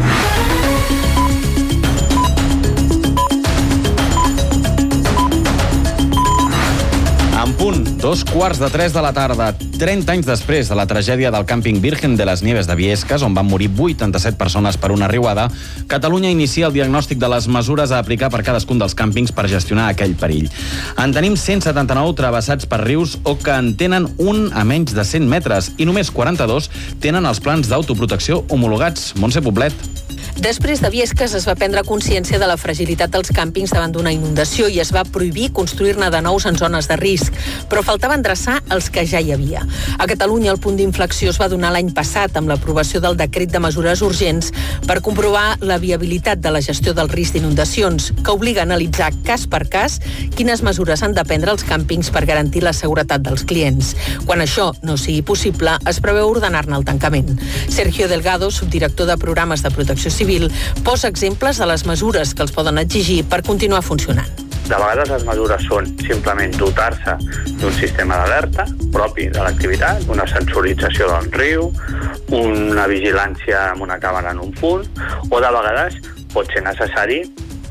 En punt, dos quarts de tres de la tarda, trenta anys després de la tragèdia del càmping Virgen de les Nieves de Biescas, on van morir vuitanta-set persones per una riuada, Catalunya inicia el diagnòstic de les mesures a aplicar per cadascun dels càmpings per gestionar aquell perill. En tenim cent setanta-nou travessats per rius o que en tenen un a menys de cent metres i només quaranta-dos tenen els plans d'autoprotecció homologats. Montse Poblet. Després de Biescas es va prendre consciència de la fragilitat dels càmpings davant d'una inundació i es va prohibir construir-ne de nous en zones de risc, però faltava endreçar els que ja hi havia. A Catalunya el punt d'inflexió es va donar l'any passat amb l'aprovació del decret de mesures urgents per comprovar la viabilitat de la gestió del risc d'inundacions, que obliga a analitzar cas per cas quines mesures han de prendre els càmpings per garantir la seguretat dels clients. Quan això no sigui possible, es preveu ordenar-ne el tancament. Sergio Delgado, subdirector de programes de protecció civil, posa exemples de les mesures que els poden exigir per continuar funcionant. De vegades les mesures són simplement dotar-se d'un sistema d'alerta propi de l'activitat, una sensorització del riu, una vigilància amb una càmera en un punt, o de vegades pot ser necessari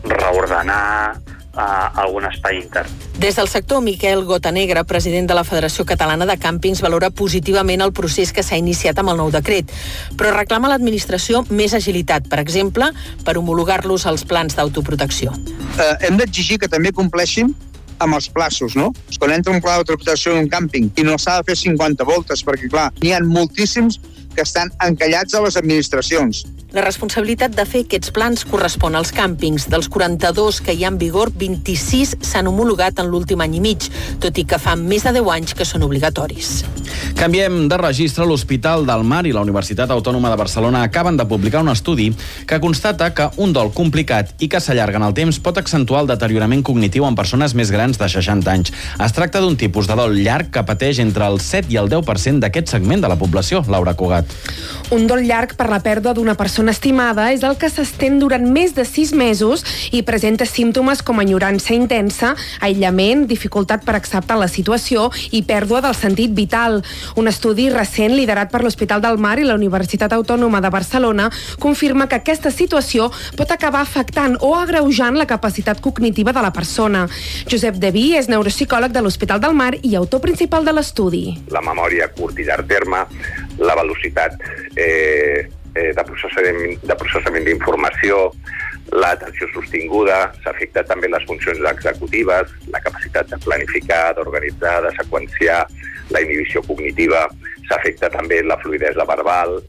reordenar a algun espai intern. Des del sector, Miquel Gotanegra, president de la Federació Catalana de Càmpings, valora positivament el procés que s'ha iniciat amb el nou decret, però reclama a l'administració més agilitat, per exemple, per homologar-los als plans d'autoprotecció. Eh, hem d'exigir que també compleixin amb els plaços, no? Quan entra un pla d'autoprotecció en un càmping i no s'ha de fer cinquanta voltes, perquè, clar, n'hi ha moltíssims que estan encallats a les administracions. La responsabilitat de fer aquests plans correspon als càmpings. Dels quaranta-dos que hi ha en vigor, vint-i-sis s'han homologat en l'últim any i mig, tot i que fa més de deu anys que són obligatoris. Canviem de registre. L'Hospital del Mar i la Universitat Autònoma de Barcelona acaben de publicar un estudi que constata que un dol complicat i que s'allarga en el temps pot accentuar el deteriorament cognitiu en persones més grans de seixanta anys. Es tracta d'un tipus de dol llarg que pateix entre el set i el deu per cent d'aquest segment de la població. Laura Cugat. Un dol llarg per la pèrdua d'una persona estimada és el que s'estén durant més de sis mesos i presenta símptomes com enyorança intensa, aïllament, dificultat per acceptar la situació i pèrdua del sentit vital. Un estudi recent liderat per l'Hospital del Mar i la Universitat Autònoma de Barcelona confirma que aquesta situació pot acabar afectant o agreujant la capacitat cognitiva de la persona. Josep Deví és neuropsicòleg de l'Hospital del Mar i autor principal de l'estudi. La memòria a curt i llarg terme, la velocitat eh, de processament, de processament d'informació, l'atenció sostinguda, s'afecta també les funcions executives, la capacitat de planificar, d'organitzar, de seqüenciar, la inhibició cognitiva, s'afecta també la fluïdesa verbal.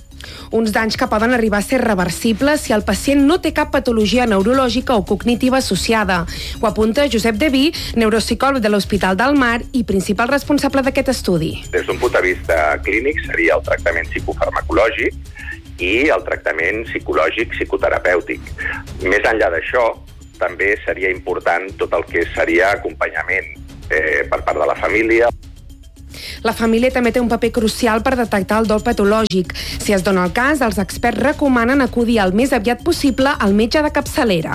Uns danys que poden arribar a ser reversibles si el pacient no té cap patologia neurològica o cognitiva associada. Ho apunta Josep Deví, neuropsicòleg de l'Hospital del Mar i principal responsable d'aquest estudi. Des d'un punt de vista clínic seria el tractament psicofarmacològic i el tractament psicològic psicoterapèutic. Més enllà d'això, també seria important tot el que seria acompanyament eh, per part de la família. La família també té un paper crucial per detectar el dol patològic. Si es dona el cas, els experts recomanen acudir al més aviat possible al metge de capçalera.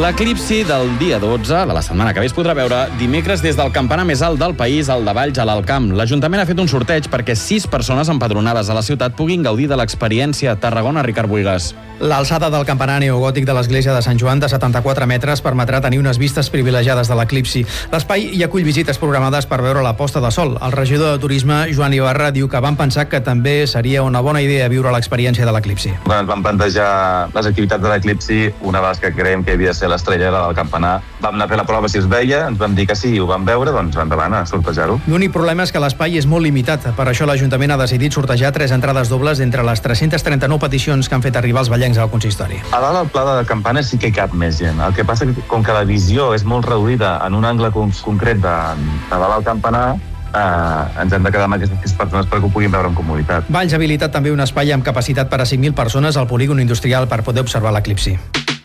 L'eclipsi del dia dotze de la setmana que ve es podrà veure dimecres des del campanar més alt del país, el de Valls, a l'Alt Camp. L'Ajuntament ha fet un sorteig perquè sis persones empadronades a la ciutat puguin gaudir de l'experiència. Tarragona, Ricard Buigas. L'alçada del campanar neogòtic de l'església de Sant Joan de setanta-quatre metres permetrà tenir unes vistes privilegiades de l'eclipsi. L'espai hi acull visites programades per veure la posta de sol. El regidor de Turisme, Joan Ibarra, diu que van pensar que també seria una bona idea viure l'experiència de l'eclipsi. Quan ens vam plantejar les activitats de l'eclipsi, una de les que creiem que havia de ser l'estrella era del campanar. Vam anar a fer la prova si es veia, ens vam dir que sí i ho vam veure, doncs endavant a sortejar-ho. L'únic problema és que l'espai és molt limitat. Per això l'Ajuntament ha decidit sortejar tres entrades dobles entre les tres-centes trenta-nou peticions que han fet arribar els vallencs al consistori. A dalt al pla de campana sí que hi cap més gent. El que passa que com que la visió és molt reduïda en un angle concret de, de dalt al campanar, eh, ens hem de quedar amb aquestes sis persones perquè ho puguin veure amb comoditat. Valls ha habilitat també un espai amb capacitat per a cinc mil persones al polígon industrial per poder observar l'eclipsi.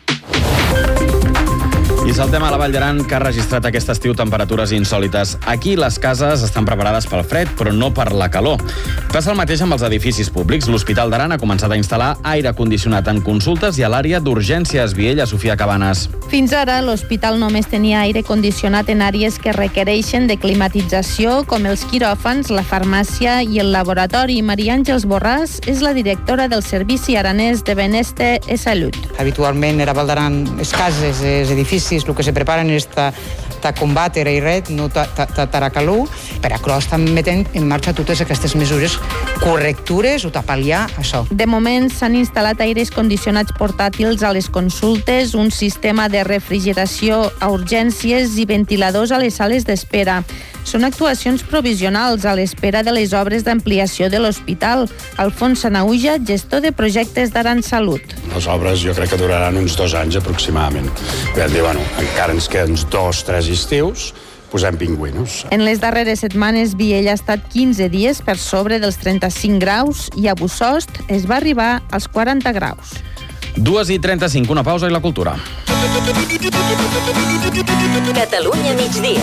I saltem a la Vall d'Aran, que ha registrat aquest estiu temperatures insòlites. Aquí les cases estan preparades pel fred, però no per la calor. Passa el mateix amb els edificis públics. L'Hospital d'Aran ha començat a instal·lar aire condicionat en consultes i a l'àrea d'urgències. Viella, Sofia Cabanes. Fins ara, l'hospital només tenia aire condicionat en àrees que requereixen de climatització, com els quiròfans, la farmàcia i el laboratori. Maria Àngels Borràs és la directora del Servici Aranès de Benestar i Salut. Habitualment, a Vall d'Aran, les cases, els edificis, el que se preparen és ta, ta combatre i red, no ta, ta, ta, ta calor. Per això estan metent en marxa totes aquestes mesures correctures o ta pal·liar això. De moment s'han instal·lat aires condicionats portàtils a les consultes, un sistema de refrigeració a urgències i ventiladors a les sales d'espera. Són actuacions provisionals a l'espera de les obres d'ampliació de l'hospital. Alfons Sanauja, gestor de projectes d'Aran Salut. Les obres jo crec que duraran uns dos anys aproximadament. Vam dir, bueno, encara ens queden dos, tres estius, posem pingüinos. En les darreres setmanes, Viella ha estat quinze dies per sobre dels trenta-cinc graus i a Bussost es va arribar als quaranta graus. dues i trenta-cinc, una pausa i la cultura. Catalunya migdia.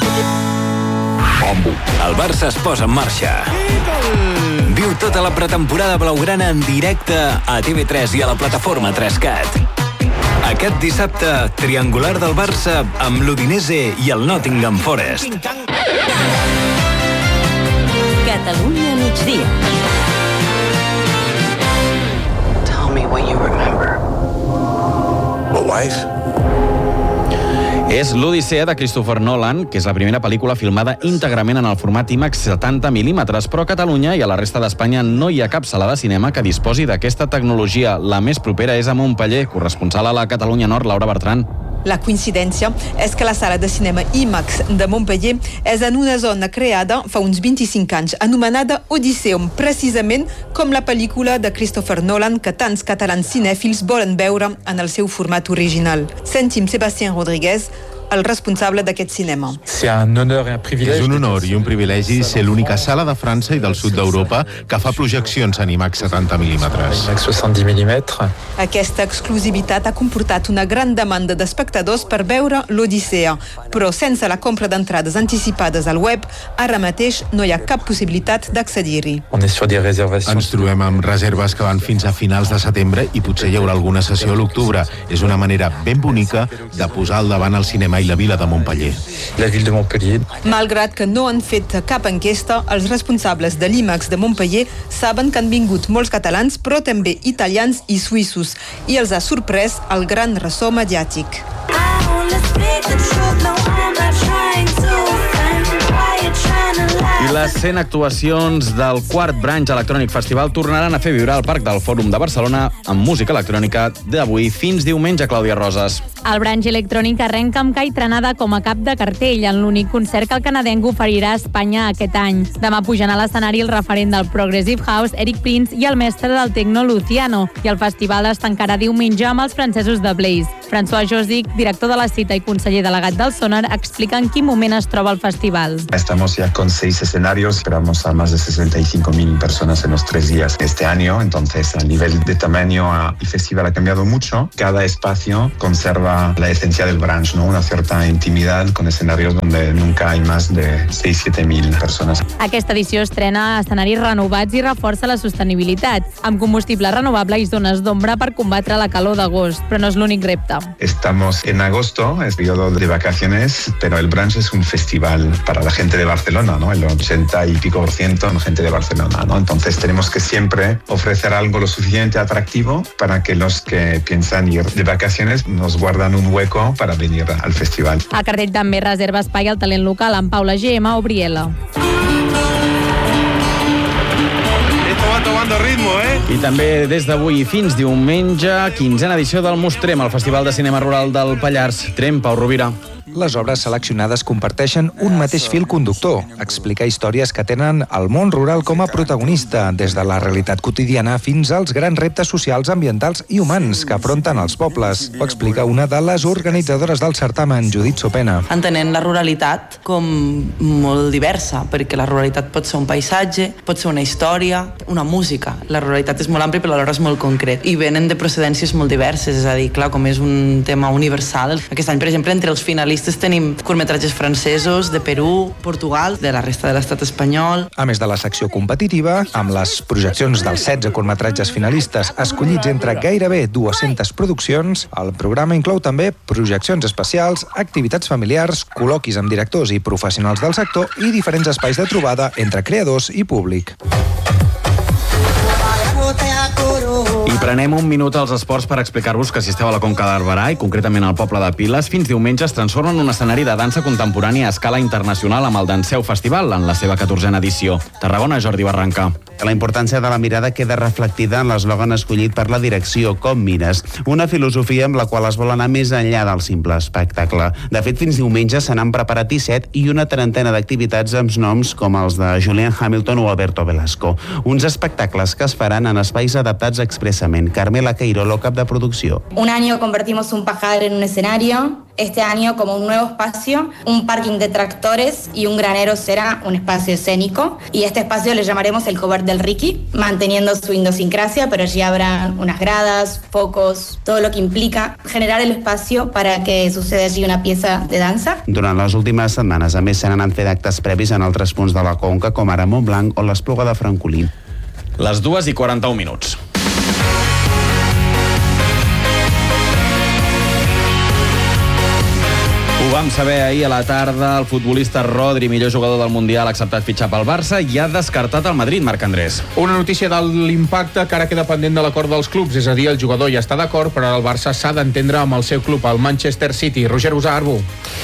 El Barça es posa en marxa. Viu tota la pretemporada blaugrana en directe a T V tres i a la plataforma tres cat. Aquest dissabte, triangular del Barça amb l'Udinese i el Nottingham Forest. Catalunya migdia. Tell me what you remember. My wife? És l'Odissea de Christopher Nolan, que és la primera pel·lícula filmada íntegrament en el format IMAX setanta mil·límetres, però a Catalunya i a la resta d'Espanya no hi ha cap sala de cinema que disposi d'aquesta tecnologia. La més propera és a Montpeller, corresponsal a la Catalunya Nord, Laura Bertran. La coincidència és que la sala de cinema IMAX de Montpeller és en una zona creada fa uns vint-i-cinc anys, anomenada Odisseum, precisament com la pel·lícula de Christopher Nolan que tants catalans cinèfils volen veure en el seu format original. Sentim Sébastien Rodríguez, el responsable d'aquest cinema. És un honor i un privilegi ser l'única sala de França i del sud d'Europa que fa projeccions en IMAX setanta mil·límetres. Aquesta exclusivitat ha comportat una gran demanda d'espectadors per veure l'Odissea, però sense la compra d'entrades anticipades al web, ara mateix no hi ha cap possibilitat d'accedir-hi. Ens trobem amb reserves que van fins a finals de setembre i potser hi haurà alguna sessió a l'octubre. És una manera ben bonica de posar al davant el cinema i la vila de Montpeller. La vila de Montpellier. Malgrat que no han fet cap enquesta, els responsables de l'IMAX de Montpeller saben que han vingut molts catalans, però també italians i suïssos, i els ha sorprès el gran ressò mediàtic. I les cent actuacions del quart Branch Electronic Festival tornaran a fer viure al Parc del Fòrum de Barcelona amb música electrònica d'avui fins diumenge, Clàudia Roses. El Branch Electronic arrenca amb Kai Tranada com a cap de cartell en l'únic concert que el canadenc oferirà a Espanya aquest any. Demà pugen a l'escenari el referent del Progressive House, Eric Prince, i el mestre del techno, Luciano. I el festival es tancarà diumenge amb els francesos de Blaze. François Josic, director de la cita i conseller delegat del Sonar, explica en quin moment es troba el festival. Estamos ya con seis escenarios, esperamos a más de sesenta y cinco mil personas en los tres días de este año, entonces a nivel de tamaño el festival ha cambiado mucho. Cada espacio conserva la esencia del Branch, ¿no? Una cierta intimidad con escenarios donde nunca hay más de seis a siete mil personas. Aquesta edició estrena escenaris renovats i reforça la sostenibilitat, amb combustible renovable i zones d'ombra per combatre la calor d'agost, però no és l'únic repte. Estamos en agosto, es periodo de vacaciones, pero el brunch es un festival para la gente de Barcelona, ¿no? El ochenta y pico por ciento son gente de Barcelona, ¿no? Entonces tenemos que siempre ofrecer algo lo suficientemente atractivo para que los que piensan ir de vacaciones nos guardan un hueco para venir al festival. El cartell també reserva espai al talent local amb Paula G M o Briela. Tomando ritmo, eh? I també des d'avui fins diumenge, quinzena edició del Mostrem, el Festival de Cinema Rural del Pallars. Trem, Pau Rovira. Les obres seleccionades comparteixen un mateix fil conductor, explicar històries que tenen el món rural com a protagonista, des de la realitat quotidiana fins als grans reptes socials, ambientals i humans que afronten els pobles. Ho explica una de les organitzadores del certamen, Judit Sopena. Entenent la ruralitat com molt diversa, perquè la ruralitat pot ser un paisatge, pot ser una història, una música. La ruralitat és molt àmplia però alhora és molt concret i venen de procedències molt diverses, és a dir, clar, com és un tema universal. Aquest any, per exemple, entre els finalistes tenim curtmetratges francesos, de Perú, Portugal, de la resta de l'estat espanyol. A més de la secció competitiva, amb les projeccions dels setze curtmetratges finalistes escollits entre gairebé dues-centes produccions, el programa inclou també projeccions especials, activitats familiars, col·loquis amb directors i professionals del sector i diferents espais de trobada entre creadors i públic. I prenem un minut als esports per explicar-vos que si esteu a la Conca de Barberà i concretament al poble de Piles, fins diumenge es transforma en un escenari de dansa contemporània a escala internacional amb el Danseu Festival en la seva catorzena edició. Tarragona, Jordi Barranca. La importància de la mirada queda reflectida en l'eslògan escollit per la direcció Com mires, una filosofia amb la qual es vol anar més enllà del simple espectacle. De fet, fins diumenge se n'han preparat disset i una trentena d'activitats amb noms com els de Julian Hamilton o Alberto Velasco. Uns espectacles que es faran en espais adaptats expressament. Carmela Queirolo, cap de producció. Un año convertimos un pajar en un escenario. Este año, como un nuevo espacio, un parking de tractores y un granero será un espacio escénico. Y este espacio le llamaremos el Cover del Ricky, manteniendo su idiosincrasia, pero allí habrá unas gradas, focos, todo lo que implica generar el espacio para que suceda allí una pieza de dansa. Durant les últimes setmanes, a més, se n'han fet actes previs en altres punts de la Conca, com ara Montblanc o l'Espluga de Francolí. Les dues i quaranta-un minuts. Ho vam saber ahir a la tarda. El futbolista Rodri, millor jugador del Mundial, ha acceptat fitxar pel Barça i ha descartat el Madrid, Marc Andrés. Una notícia de l'impacte que ara queda pendent de l'acord dels clubs, és a dir, el jugador ja està d'acord, però el Barça s'ha d'entendre amb el seu club, el Manchester City. Roger Usà, Arbu.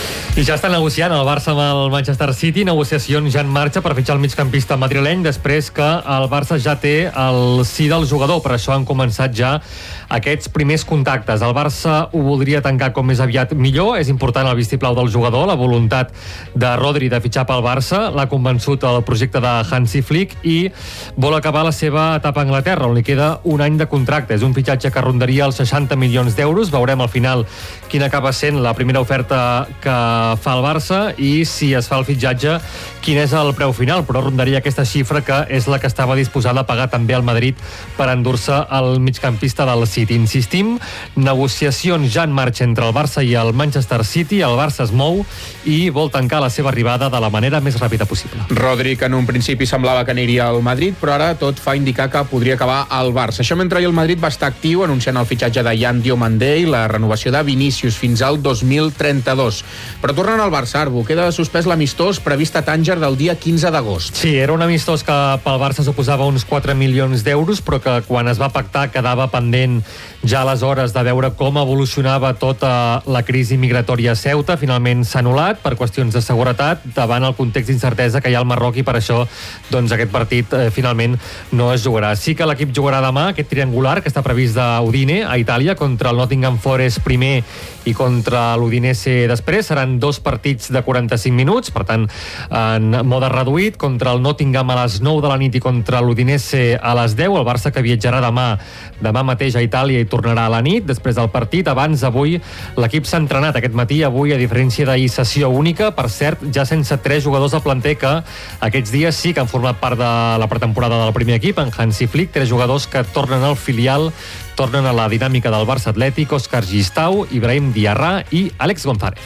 I ja està negociant el Barça amb el Manchester City, negociacions ja en marxa per fitxar el migcampista madrileny, després que el Barça ja té el sí del jugador, per això han començat ja aquests primers contactes. El Barça ho voldria tancar com més aviat millor, és important el vistiplau del jugador, la voluntat de Rodri de fitxar pel Barça, l'ha convençut el projecte de Hansi Flick i vol acabar la seva etapa a Anglaterra, on li queda un any de contracte. És un fitxatge que rondaria els seixanta milions d'euros, veurem al final quina acaba sent la primera oferta que fa el Barça i si es fa el fitxatge quin és el preu final, però rondaria aquesta xifra que és la que estava disposada a pagar també el Madrid per endur-se el migcampista del City. Insistim, negociacions ja en marxa entre el Barça i el Manchester City, el Barça es mou i vol tancar la seva arribada de la manera més ràpida possible. Rodri, que en un principi semblava que aniria al Madrid, però ara tot fa indicar que podria acabar al Barça. Això mentre el Madrid va estar actiu anunciant el fitxatge de Yan Diomandé i la renovació de Vinícius fins al dos mil trenta-dos. Però tornen al Barça, Arbu. Queda suspès l'amistós previst a Tànger del dia quinze d'agost. Sí, era un amistós que pel Barça suposava uns quatre milions d'euros, però que quan es va pactar quedava pendent ja aleshores de veure com evolucionava tota la crisi migratòria a Ceuta. Finalment s'ha anul·lat per qüestions de seguretat davant el context d'incertesa que hi ha al Marroc i per això doncs, aquest partit eh, finalment no es jugarà. Sí que l'equip jugarà demà, aquest triangular que està previst d'Udine a Itàlia contra el Nottingham Forest primer i contra l'Udinese després. Seran dos partits de quaranta-cinc minuts, per tant en mode reduït, contra el Nottingham a les nou de la nit i contra l'Udinese a les deu. El Barça que viatjarà demà demà mateix a Itàlia i tornarà a la nit després del partit. Abans, avui, l'equip s'ha entrenat aquest matí, avui, a diferència d'ahir, sessió única, per cert, ja sense tres jugadors del planter que aquests dies sí que han format part de la pretemporada del primer equip, en Hansi Flick, tres jugadors que tornen al filial, tornen a la dinàmica del Barça Atlètic, Òscar Gistau, Ibrahim Diarra i Àlex González.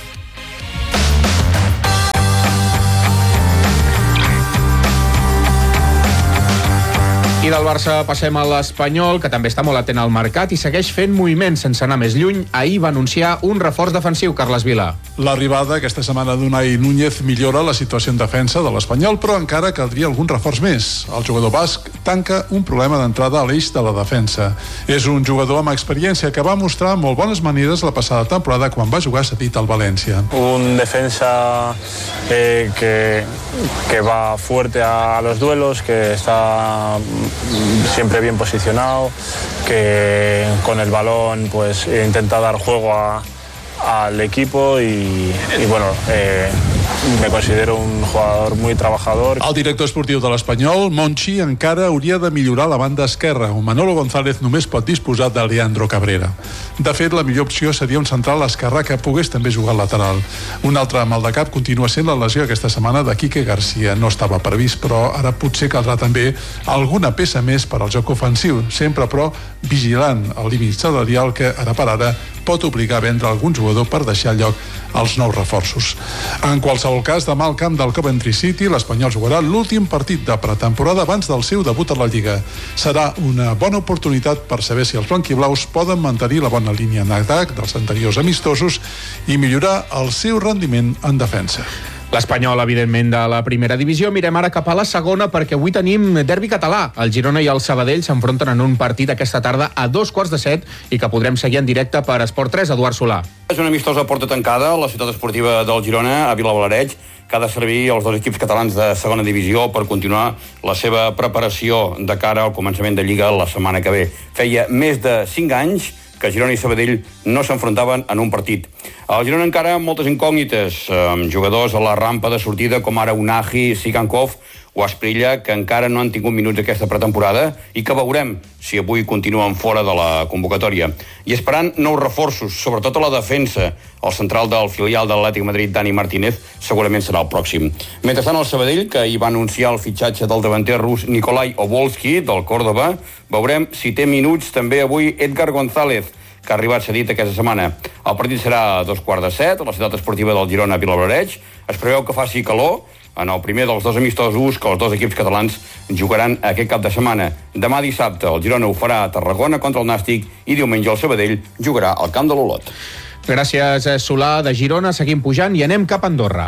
I del Barça passem a l'Espanyol, que també està molt atent al mercat i segueix fent moviments sense anar més lluny. Ahir va anunciar un reforç defensiu, Carles Vila. L'arribada aquesta setmana d'Unai Núñez millora la situació en defensa de l'Espanyol, però encara caldria algun reforç més. El jugador basc tanca un problema d'entrada a l'eix de la defensa. És un jugador amb experiència que va mostrar molt bones maneres la passada temporada quan va jugar cedit al València. Un defensa eh, que, que va fuerte a los duelos, que está siempre bien posicionado, que con el balón pues intenta dar juego a, al equipo y, y bueno, eh, me considero un jugador muy trabajador. El director esportiu de l'Espanyol, Monchi, encara hauria de millorar la banda esquerra, on Manolo González només pot disposar de Leandro Cabrera. De fet, la millor opció seria un central esquerrà que pogués també jugar al lateral. Un altre mal de cap continua sent la lesió aquesta setmana de Quique García. No estava previst, però ara potser caldrà també alguna peça més per al joc ofensiu, sempre però vigilant el límit salarial que ara per ara pot obligar a vendre algun jugador per deixar lloc als nous reforços. En qualsevol cas, demà al camp del Coventry City, l'Espanyol jugarà l'últim partit de pretemporada abans del seu debut a la Lliga. Serà una bona oportunitat per saber si els blanquiblaus poden mantenir la bona línia en atac dels anteriors amistosos i millorar el seu rendiment en defensa. L'Espanyol, evidentment, de la primera divisió. Mirem ara cap a la segona, perquè avui tenim derbi català. El Girona i el Sabadell s'enfronten en un partit aquesta tarda a dos quarts de set i que podrem seguir en directe per Esport tres. Eduard Solà. És una amistosa porta tancada a la ciutat esportiva del Girona, a Vilablareix, que ha de servir als dos equips catalans de segona divisió per continuar la seva preparació de cara al començament de Lliga la setmana que ve. Feia més de cinc anys que Girona i Sabadell no s'enfrontaven en un partit. Al Girona encara moltes incògnites, amb jugadors a la rampa de sortida com ara Unagi, Sigankov o Asprilla, que encara no han tingut minuts aquesta pretemporada i que veurem si avui continuen fora de la convocatòria. I esperant nous reforços, sobretot a la defensa, el central del filial de l'Atlètic Madrid, Dani Martínez, segurament serà el pròxim. Mentrestant, el Sabadell, que hi va anunciar el fitxatge del davanter rus Nikolai Obolski, del Córdoba, veurem si té minuts també avui Edgar González, que ha arribat cedit aquesta setmana. El partit serà a dos quarts de set, a la ciutat esportiva del Girona a Vilablareix. Es preveu que faci calor en el primer dels dos amistosos que els dos equips catalans jugaran aquest cap de setmana. Demà dissabte el Girona ho farà a Tarragona contra el Nàstic i diumenge el Sabadell jugarà al camp de l'Olot. Gràcies, Solà. De Girona seguim pujant i anem cap a Andorra.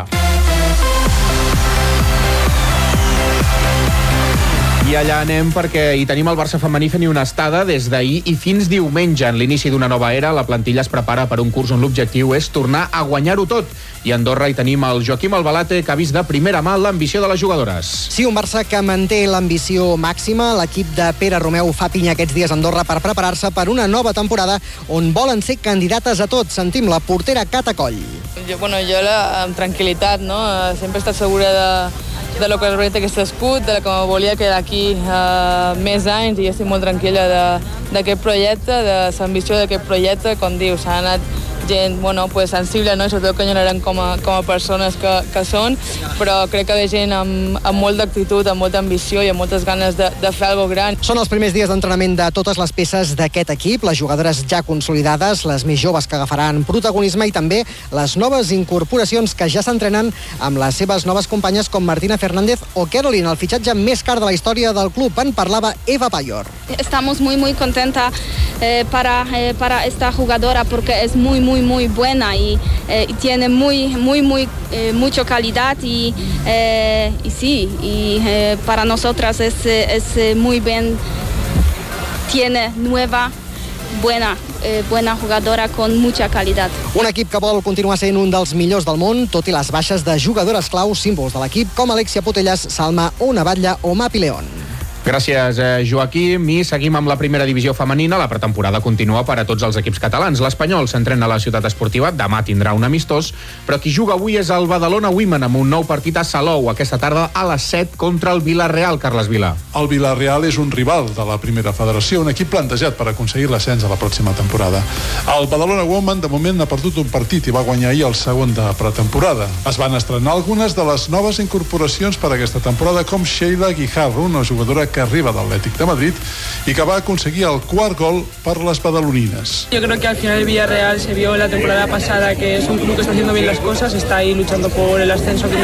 I allà anem perquè hi tenim el Barça femení fent una estada des d'ahir i fins diumenge. En l'inici d'una nova era, la plantilla es prepara per un curs on l'objectiu és tornar a guanyar-ho tot. I a Andorra hi tenim el Joaquim Albalate, que ha vist de primera mà l'ambició de les jugadores. Sí, un Barça que manté l'ambició màxima. L'equip de Pere Romeu fa pinya aquests dies a Andorra per preparar-se per una nova temporada on volen ser candidates a tot. Sentim la portera Cata Coll. Jo, bueno, jo la, amb tranquil·litat, no? Sempre he estat segura de de lo que representa aquest escut, de que me volia quedar aquí uh, més anys i estic molt tranquil·la d'aquest projecte, de l'ambició d'aquest projecte. Com dius, s'ha anat gent bueno, pues, sensible, no? Sobretot que enyorarem com a, com a persones que, que són, però crec que ve gent amb, amb molta actitud, amb molta ambició i amb moltes ganes de, de fer alguna gran. Són els primers dies d'entrenament de totes les peces d'aquest equip, les jugadores ja consolidades, les més joves que agafaran protagonisme i també les noves incorporacions que ja s'entrenen amb les seves noves companyes com Martina Fernández o Caroline, el fitxatge més car de la història del club. En parlava Eva Payor. Estamos muy muy contenta eh, para, eh, para esta jugadora porque es muy muy muy buena y, eh, y tiene muy muy muy eh, mucha calidad y, eh, y sí y eh, para nosotras es, es muy bien, tiene nueva buena eh, buena jugadora con mucha calidad. Un equip que vol continuar sent un dels millors del món, tot i les baixes de jugadores clau, símbols de l'equip com Alexia Putellas, Salma Onabatlla o Mapi León. Gràcies, Joaquim. I seguim amb la primera divisió femenina. La pretemporada continua per a tots els equips catalans. L'Espanyol s'entrena a la ciutat esportiva. Demà tindrà un amistós, però qui juga avui és el Badalona Women amb un nou partit a Salou aquesta tarda a les set contra el Vila-real, Carles Vila. El Vila-real és un rival de la primera federació, un equip plantejat per aconseguir l'ascens a la pròxima temporada. El Badalona Women de moment ha perdut un partit i va guanyar ahir el segon de pretemporada. Es van estrenar algunes de les noves incorporacions per a aquesta temporada, com Sheila Guijarro, una jugadora que arriba del Atlético de Madrid y que va a conseguir el cuarto gol para las badaloninas. Yo creo que al final el Villarreal se vio la temporada pasada que es un club que está haciendo bien las cosas, está ahí luchando por el ascenso que